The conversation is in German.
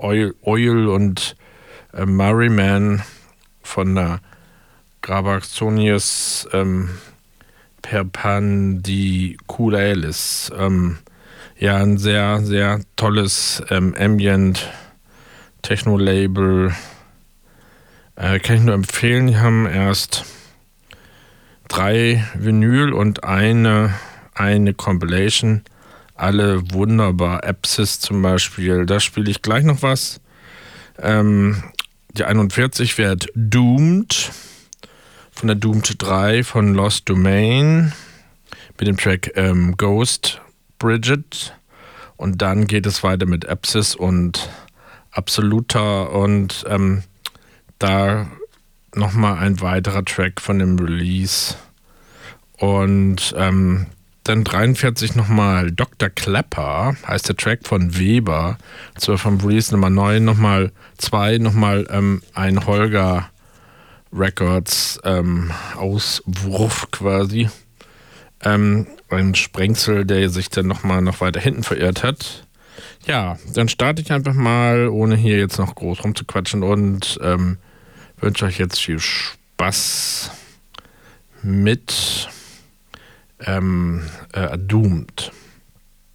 Oil und Merryman von der Grabaxonius perpendicularis. Ja, ein sehr, sehr tolles Ambient Techno-Label. Kann ich nur empfehlen. Die haben erst 3 Vinyl und eine Compilation. Alle wunderbar. Apsis zum Beispiel. Da spiele ich gleich noch was. Die 41 wird Doomed von der Doomed 3 von Lost Domain mit dem Track Ghost Bridget. Und dann geht es weiter mit Apsis und Absoluta und da nochmal ein weiterer Track von dem Release. Und dann 43 nochmal Dr. Klepper, heißt der Track von Weber. Zwar vom Release Nummer 9, nochmal 2, nochmal ein Holger Records Auswurf quasi. Ein Sprengsel, der sich dann nochmal noch weiter hinten verirrt hat. Ja, dann starte ich einfach mal, ohne hier jetzt noch groß rumzuquatschen und wünsche euch jetzt viel Spaß mit Doomed.